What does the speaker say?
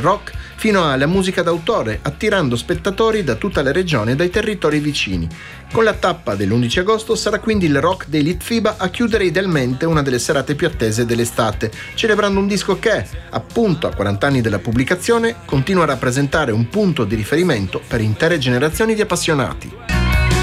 rock fino alla musica d'autore, attirando spettatori da tutta la regione e dai territori vicini. Con la tappa dell'11 agosto sarà quindi il rock dei Litfiba a chiudere idealmente una delle serate più attese dell'estate, celebrando un disco che, appunto a 40 anni dalla pubblicazione, continua a rappresentare un punto di riferimento per intere generazioni di appassionati.